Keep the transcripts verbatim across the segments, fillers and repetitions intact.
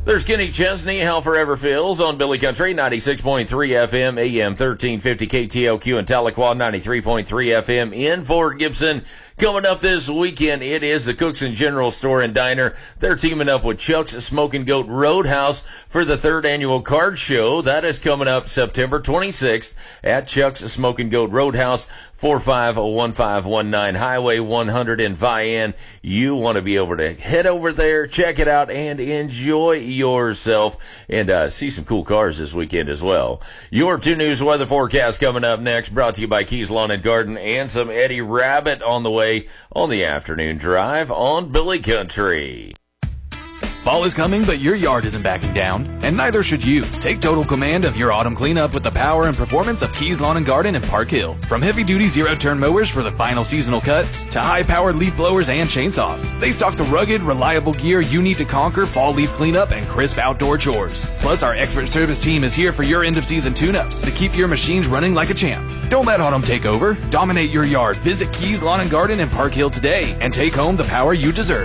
There's Kenny Chesney, Hell Forever Feels on Billy Country, ninety-six point three F M, A M thirteen fifty K T L Q in Tahlequah, ninety-three point three F M in Fort Gibson. Coming up this weekend, it is the Cooks and General Store and Diner. They're teaming up with Chuck's Smoking Goat Roadhouse for the third annual card show. That is coming up September twenty-sixth at Chuck's Smoking Goat Roadhouse, four five one five one nine Highway one hundred in Vian. You want to be able to head over there, check it out, and enjoy yourself, and uh, see some cool cars this weekend as well. Your two News weather forecast coming up next, brought to you by Keys Lawn and Garden, and some Eddie Rabbit on the way on the afternoon drive on Billy Country. Fall is coming, but your yard isn't backing down, and neither should you. Take total command of your autumn cleanup with the power and performance of Keys Lawn and Garden in Park Hill. From heavy-duty zero-turn mowers for the final seasonal cuts to high-powered leaf blowers and chainsaws, they stock the rugged, reliable gear you need to conquer fall leaf cleanup and crisp outdoor chores. Plus, our expert service team is here for your end-of-season tune-ups to keep your machines running like a champ. Don't let autumn take over. Dominate your yard. Visit Keys Lawn and Garden in Park Hill today and take home the power you deserve.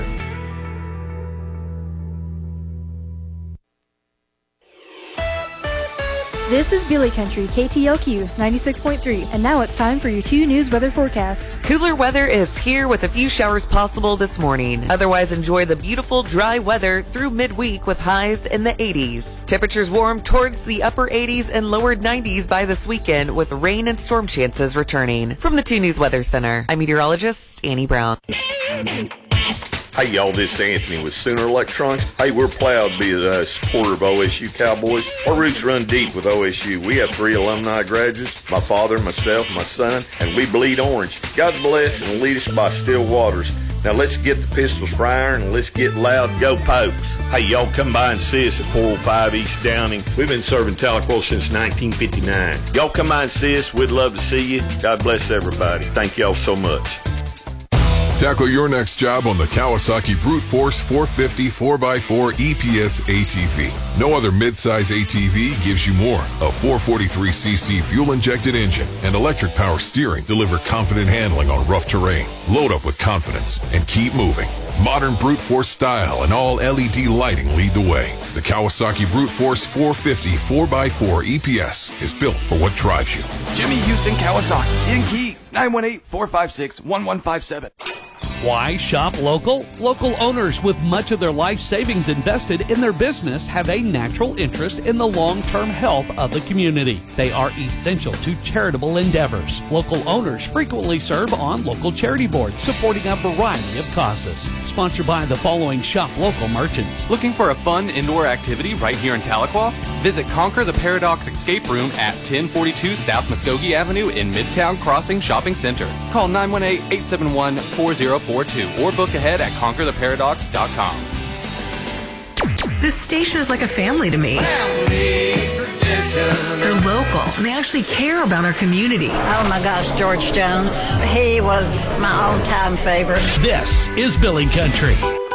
This is Billy Country, K T L Q ninety-six point three, and now it's time for your two News weather forecast. Cooler weather is here with a few showers possible this morning. Otherwise, enjoy the beautiful dry weather through midweek with highs in the eighties. Temperatures warm towards the upper eighties and lower nineties by this weekend with rain and storm chances returning. From the two News Weather Center, I'm meteorologist Annie Brown. Hey y'all, this is Anthony with Sooner Electronics. Hey, we're proud to be a supporter of O S U Cowboys. Our roots run deep with O S U. We have three alumni graduates, my father, myself, my son, and we bleed orange. God bless and lead us by still waters. Now let's get the pistols firing and let's get loud. Go Pokes. Hey, y'all come by and see us at four oh five East Downing. We've been serving Tahlequah since nineteen fifty-nine. Y'all come by and see us. We'd love to see you. God bless everybody. Thank y'all so much. Tackle your next job on the Kawasaki Brute Force four fifty four by four E P S A T V. No other midsize A T V gives you more. A four forty-three c c fuel-injected engine and electric power steering deliver confident handling on rough terrain. Load up with confidence and keep moving. Modern Brute Force style and all L E D lighting lead the way. The Kawasaki Brute Force four fifty four by four E P S is built for what drives you. Jimmy Houston Kawasaki in Keys, nine one eight, four five six, one one five seven. Why shop local? Local owners with much of their life savings invested in their business have a natural interest in the long-term health of the community. They are essential to charitable endeavors. Local owners frequently serve on local charity boards supporting a variety of causes. Sponsored by the following shop local merchants. Looking for a fun indoor activity right here in Tahlequah? Visit Conquer the Paradox Escape Room at ten forty-two South Muskogee Avenue in Midtown Crossing Shopping Center. Call nine one eight, eight seven one, four zero four two or book ahead at conquer the paradox dot com. This station is like a family to me. Family tradition. They're local, and they actually care about our community. Oh my gosh, George Jones. He was my all-time favorite. This is Billy Country.